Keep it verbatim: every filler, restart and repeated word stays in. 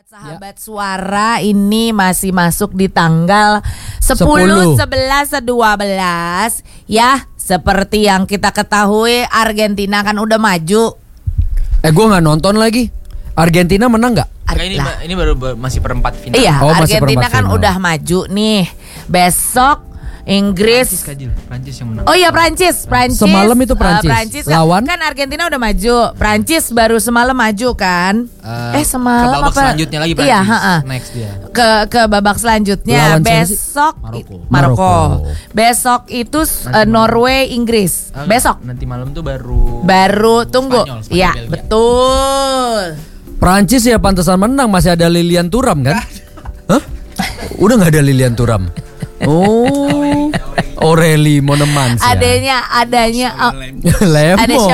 Sahabat suara ini masih masuk di tanggal sepuluh, sebelas, dua belas ya. Seperti yang kita ketahui Argentina kan udah maju. Eh gue gak nonton lagi. Argentina menang gak? Ar- ini, ini baru, baru masih perempat final. Iya, oh, Argentina kan final. Udah maju nih. Besok Inggris, Prancis, Kajil. Prancis yang menang. Oh iya Prancis, Prancis. Semalam itu Prancis. Uh, Prancis kan, lawan kan Argentina udah maju. Prancis baru semalam maju kan? Uh, eh semalam ke babak apa? selanjutnya lagi Prancis. Iya, ha-ha. Next dia. Ke ke babak selanjutnya. Lawan Besok Maroko. Maroko. Besok itu uh, Norway Inggris. Uh, Besok. Nanti malam tuh baru Baru tunggu. Iya, betul. Prancis ya pantesan menang, masih ada Lilian Thuram kan? Hah? Udah nggak ada Lilian Thuram. Oh, Aureli Monemans ya. Adanya adanya uh, Lemo. ada